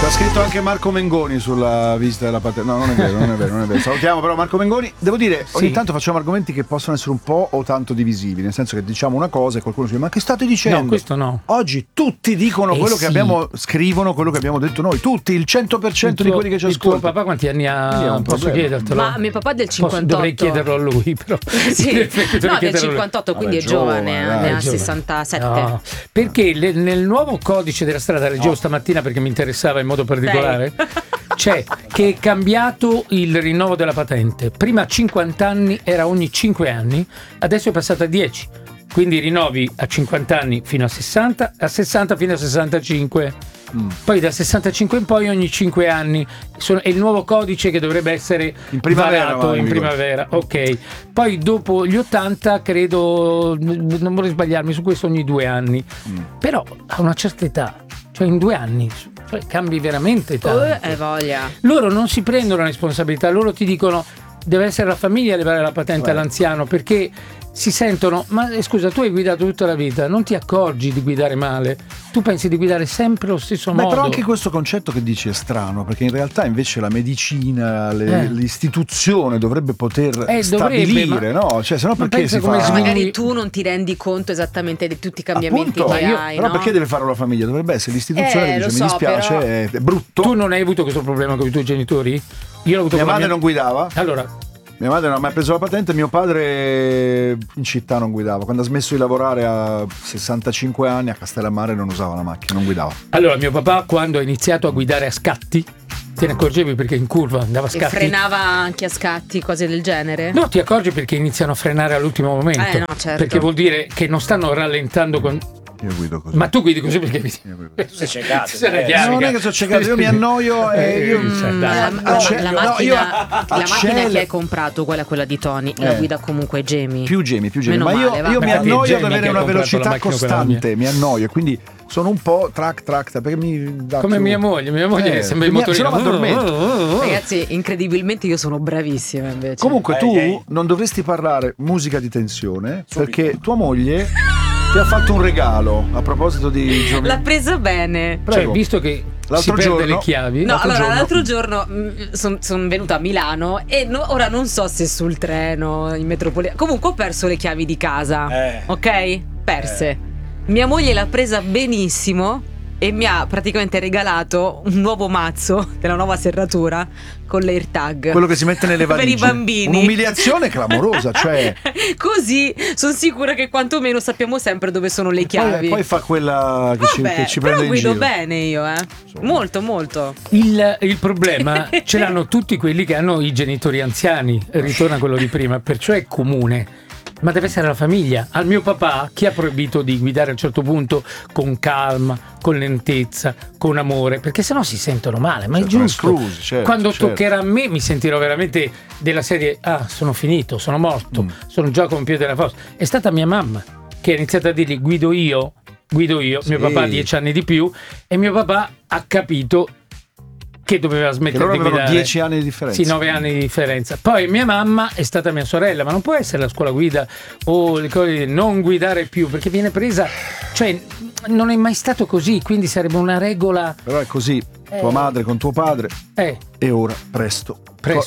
C'ha scritto anche Marco Mengoni sulla visita della patente. No, non è vero. Salutiamo però Marco Mengoni. Devo dire, ogni tanto facciamo argomenti che possono essere un po' o tanto divisivi, nel senso che diciamo una cosa e qualcuno ci dice: ma che state dicendo? No, questo no. Oggi tutti dicono quello che scrivono quello che abbiamo detto noi, tutti, il 100% di quelli che ci ascoltano. Il tuo papà quanti anni ha? Posso chiedertelo? Ma mio papà è del 58. Dovrei chiederlo a lui, però. Sì. No, del 58, quindi è giovane, ne ha 67. No, perché nel nuovo codice della strada, leggevo stamattina perché mi interessava in modo particolare, c'è che è cambiato il rinnovo della patente. Prima a 50 anni era ogni 5 anni, adesso è passata a 10. Quindi rinnovi a 50 anni fino a 60, a 60 fino a 65. Poi da 65 in poi ogni 5 anni. È il nuovo codice che dovrebbe essere in primavera, in primavera. Ok. Poi dopo gli 80 credo, non vorrei sbagliarmi su questo, ogni 2 anni. Però a una certa età, cioè in 2 anni, cambi veramente tanto. Voglia. Loro non si prendono la responsabilità, loro ti dicono deve essere la famiglia a levare la patente all'anziano, perché si sentono, ma scusa, tu hai guidato tutta la vita, non ti accorgi di guidare male, tu pensi di guidare sempre lo stesso modo. Però anche questo concetto che dici è strano, perché in realtà invece la medicina, l'istituzione dovrebbe poter stabilire, no? Cioè, sennò perché si fa? Magari tu non ti rendi conto esattamente di tutti i cambiamenti che hai. Però perché deve farlo la famiglia? Dovrebbe essere l'istituzione che dice: mi dispiace, però è brutto. Tu non hai avuto questo problema con i tuoi genitori? Io l'ho avuto. Mia madre non guidava. Allora, mia madre non ha mai preso la patente, mio padre in città non guidava. Quando ha smesso di lavorare a 65 anni a Castellammare non usava la macchina, non guidava. Allora, mio papà quando ha iniziato a guidare a scatti, te ne accorgevi perché in curva andava a scatti? E frenava anche a scatti, cose del genere? No, ti accorgi perché iniziano a frenare all'ultimo momento. No, certo. Perché vuol dire che non stanno rallentando con... Io guido così. Ma tu guidi così perché sei ciecato. Non è che sono ciecato, io mi annoio e la macchina che hai comprato, quella di Tony, la guida comunque Jamie. Più Jamie. Meno Ma io mi annoio ad avere una velocità costante, mi annoio, quindi sono un po' track perché mi dà come più... mia moglie sembra il motorino. Ragazzi, incredibilmente io sono bravissima invece. Comunque tu non dovresti parlare musica di tensione perché tua moglie ti ha fatto un regalo a proposito di giorni. L'ha presa bene. Cioè, visto che si perde le chiavi. No, l'altro giorno sono venuta a Milano e ora non so se sul treno, in metropolitana. Comunque ho perso le chiavi di casa. Ok? Perse. Mia moglie l'ha presa benissimo e mi ha praticamente regalato un nuovo mazzo della nuova serratura con l'AirTag. Quello che si mette nelle valigie. Per i bambini. Un'umiliazione clamorosa, cioè. Così sono sicura che quantomeno sappiamo sempre dove sono le chiavi. Poi fa quella che ci prende in giro. Guido bene io, molto. Il problema ce l'hanno tutti quelli che hanno i genitori anziani. Ritorna quello di prima, perciò è comune. Ma deve essere la famiglia. Al mio papà, chi ha proibito di guidare a un certo punto con calma, con lentezza, con amore, perché sennò si sentono male, ma è giusto. Quando toccherà a me mi sentirò veramente della serie: sono finito, sono morto, sono già con un piede alla fossa. È stata mia mamma che ha iniziato a dirgli guido io, mio papà ha 10 anni di più e mio papà ha capito che doveva smettere di guidare. 10 anni di differenza. Sì, 9 anni di differenza. Poi mia mamma è stata mia sorella, ma non può essere la scuola guida o le cose di non guidare più, perché viene presa, cioè non è mai stato così, quindi sarebbe una regola. Però è così, tua madre con tuo padre e ora presto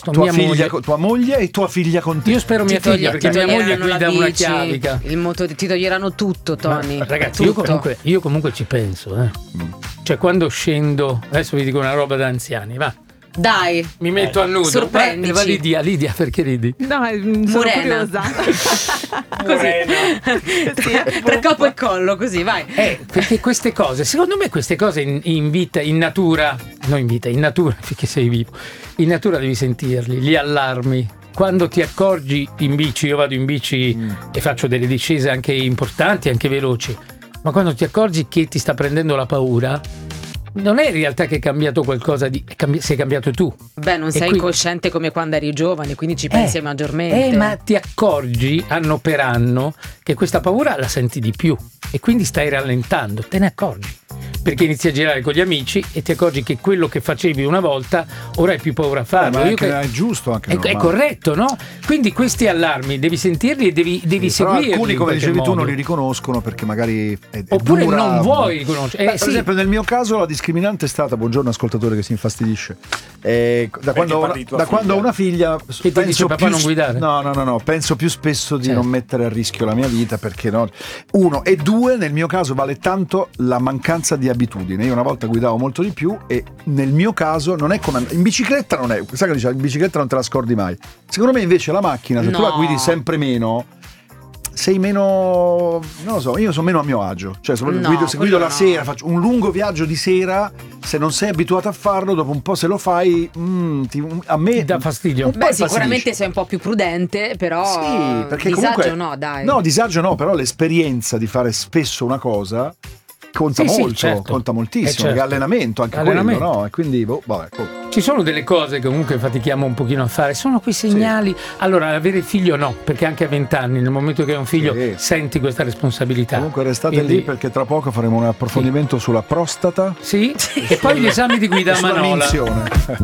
tua moglie e tua figlia con te. Io spero mia figlia, perché mia moglie guida una chiavica. Il motore ti toglieranno tutto, Tony. Ma, ragazzi, io comunque ci penso, Cioè quando scendo, adesso vi dico una roba da anziani, va. Dai, mi metto a nudo. Sorprendici. Va Lidia, perché ridi? No, sono curiosa. Così. Sì, tra capo e collo, così, vai. Perché queste cose, secondo me queste cose in vita, in natura, perché sei vivo, in natura devi sentirli, gli allarmi. Quando ti accorgi in bici, io vado in bici e faccio delle discese anche importanti, anche veloci, ma quando ti accorgi che ti sta prendendo la paura, non è in realtà che è cambiato qualcosa sei cambiato tu. Beh, non sei cosciente come quando eri giovane, quindi ci pensi maggiormente. Ma ti accorgi anno per anno che questa paura la senti di più e quindi stai rallentando, te ne accorgi. perché inizi a girare con gli amici e ti accorgi che quello che facevi una volta ora hai più paura a farlo. Ma è giusto anche. È corretto, no? Quindi questi allarmi devi sentirli e devi seguirli. Alcuni, come dicevi tu, non li riconoscono perché magari oppure dura, non vuoi riconoscere. Per esempio, nel mio caso la discriminante è stata, buongiorno ascoltatore che si infastidisce, da quando ho una figlia che ti dice papà non guidare. No, penso più spesso di non mettere a rischio la mia vita, perché no, uno, e due, nel mio caso vale tanto la mancanza di abitudine. Io una volta guidavo molto di più e nel mio caso non è come in bicicletta, non è, sai che dice, in bicicletta non te la scordi mai. Secondo me invece la macchina, se tu la guidi sempre meno, sei meno, non lo so, io sono meno a mio agio, cioè se guido la sera, faccio un lungo viaggio di sera, se non sei abituato a farlo, dopo un po' se lo fai a me dà fastidio. Beh, sicuramente sei un po' più prudente, però sì, perché disagio comunque, no, dai. No, disagio no, però l'esperienza di fare spesso una cosa conta molto, certo. Conta moltissimo, Certo. che allenamento anche quello, no? E quindi vabbè. Ci sono delle cose che comunque fatichiamo un pochino a fare, sono quei segnali. Sì. Allora, avere figlio no, perché anche a 20 anni, nel momento che hai un figlio, senti questa responsabilità. Comunque restate lì, perché tra poco faremo un approfondimento sulla prostata. Sì, e poi gli esami di guida a manola.